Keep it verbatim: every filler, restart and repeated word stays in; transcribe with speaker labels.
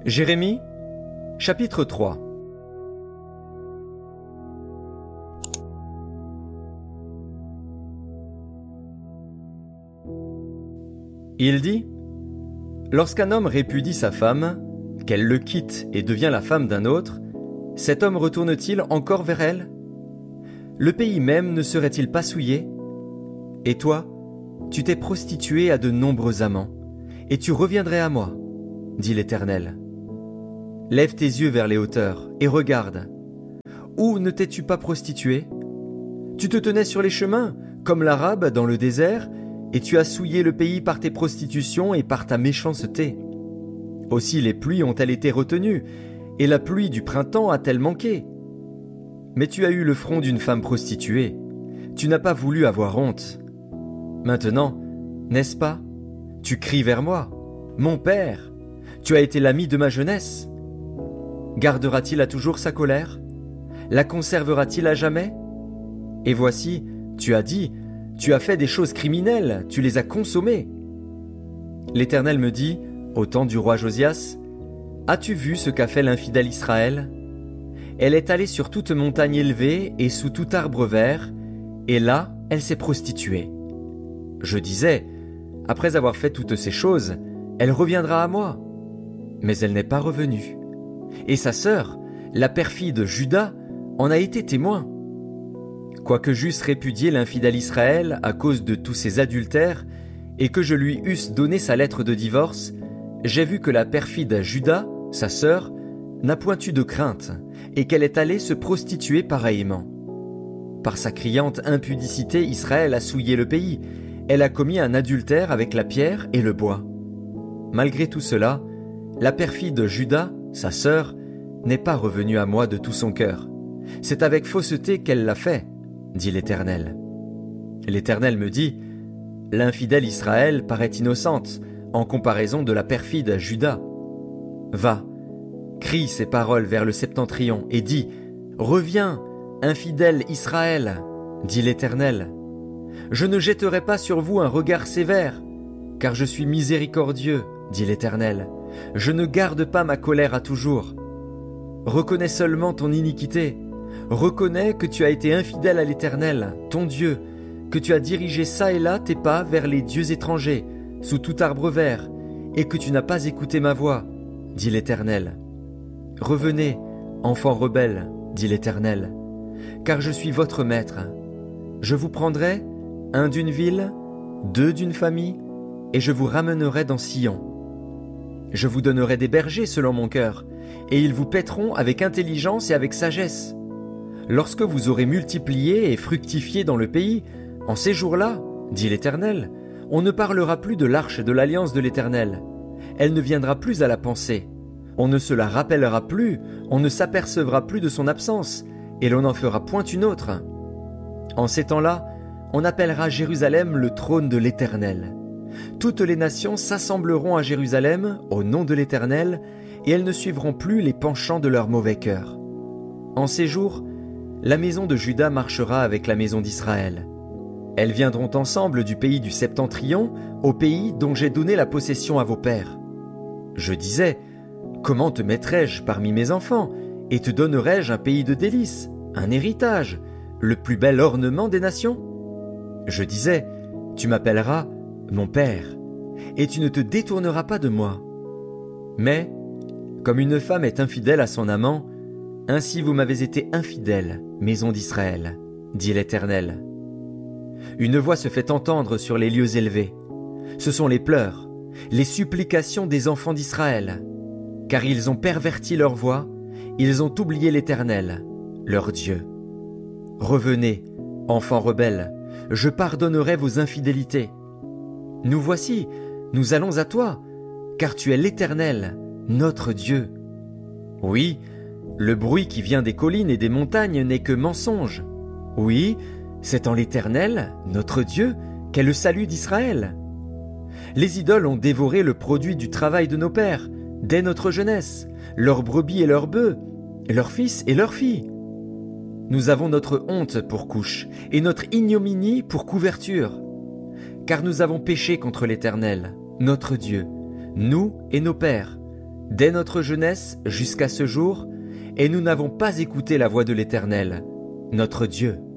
Speaker 1: Jérémie, chapitre trois. Il dit : Lorsqu'un homme répudie sa femme, qu'elle le quitte et devient la femme d'un autre, cet homme retourne-t-il encore vers elle ? Le pays même ne serait-il pas souillé ? Et toi, tu t'es prostituée à de nombreux amants, et tu reviendrais à moi, dit l'Éternel. Lève tes yeux vers les hauteurs et regarde. Où ne t'es-tu pas prostituée ? Tu te tenais sur les chemins, comme l'Arabe dans le désert, et tu as souillé le pays par tes prostitutions et par ta méchanceté. Aussi les pluies ont-elles été retenues, et la pluie du printemps a-t-elle manqué ? Mais tu as eu le front d'une femme prostituée. Tu n'as pas voulu avoir honte. Maintenant, n'est-ce pas ? Tu cries vers moi. Mon père, tu as été l'ami de ma jeunesse. Gardera-t-il à toujours sa colère ? La conservera-t-il à jamais ? Et voici, tu as dit, tu as fait des choses criminelles, tu les as consommées. L'Éternel me dit, au temps du roi Josias, as-tu vu ce qu'a fait l'infidèle Israël ? Elle est allée sur toute montagne élevée et sous tout arbre vert, et là, elle s'est prostituée. Je disais, après avoir fait toutes ces choses, elle reviendra à moi. Mais elle n'est pas revenue. Et sa sœur, la perfide Juda, en a été témoin. Quoique j'eusse répudié l'infidèle Israël à cause de tous ses adultères, et que je lui eusse donné sa lettre de divorce, j'ai vu que la perfide Juda, sa sœur, n'a point eu de crainte, et qu'elle est allée se prostituer pareillement. Par sa criante impudicité, Israël a souillé le pays. Elle a commis un adultère avec la pierre et le bois. Malgré tout cela, la perfide Juda, sa sœur, n'est pas revenue à moi de tout son cœur. C'est avec fausseté qu'elle l'a fait, dit l'Éternel. L'Éternel me dit, l'infidèle Israël paraît innocente en comparaison de la perfide Juda. Va, crie ces paroles vers le septentrion et dis, reviens, infidèle Israël, dit l'Éternel. Je ne jetterai pas sur vous un regard sévère, car je suis miséricordieux, dit l'Éternel. Je ne garde pas ma colère à toujours. Reconnais seulement ton iniquité. Reconnais que tu as été infidèle à l'Éternel, ton Dieu, que tu as dirigé çà et là tes pas vers les dieux étrangers, sous tout arbre vert, et que tu n'as pas écouté ma voix, dit l'Éternel. Revenez, enfants rebelles, dit l'Éternel, car je suis votre maître. Je vous prendrai, un d'une ville, deux d'une famille, et je vous ramènerai dans Sion. Je vous donnerai des bergers selon mon cœur, et ils vous paîtront avec intelligence et avec sagesse. Lorsque vous aurez multiplié et fructifié dans le pays, en ces jours-là, dit l'Éternel, on ne parlera plus de l'arche de l'alliance de l'Éternel. Elle ne viendra plus à la pensée. On ne se la rappellera plus, on ne s'apercevra plus de son absence, et l'on n'en fera point une autre. En ces temps-là, on appellera Jérusalem le trône de l'Éternel. Toutes les nations s'assembleront à Jérusalem au nom de l'Éternel, et elles ne suivront plus les penchants de leur mauvais cœur. En ces jours, la maison de Juda marchera avec la maison d'Israël. Elles viendront ensemble du pays du septentrion au pays dont j'ai donné la possession à vos pères. Je disais, comment te mettrais-je parmi mes enfants, et te donnerais-je un pays de délices, un héritage, le plus bel ornement des nations ? Je disais, tu m'appelleras mon père, et tu ne te détourneras pas de moi. Mais, comme une femme est infidèle à son amant, ainsi vous m'avez été infidèles, maison d'Israël, dit l'Éternel. Une voix se fait entendre sur les lieux élevés. Ce sont les pleurs, les supplications des enfants d'Israël, car ils ont perverti leur voix, ils ont oublié l'Éternel, leur Dieu. Revenez, enfants rebelles, je pardonnerai vos infidélités. Nous voici, nous allons à toi, car tu es l'Éternel, notre Dieu. Oui, le bruit qui vient des collines et des montagnes n'est que mensonge. Oui, c'est en l'Éternel, notre Dieu, qu'est le salut d'Israël. Les idoles ont dévoré le produit du travail de nos pères, dès notre jeunesse, leurs brebis et leurs bœufs, leurs fils et leurs filles. Nous avons notre honte pour couche et notre ignominie pour couverture. Car nous avons péché contre l'Éternel, notre Dieu, nous et nos pères, dès notre jeunesse jusqu'à ce jour, et nous n'avons pas écouté la voix de l'Éternel, notre Dieu.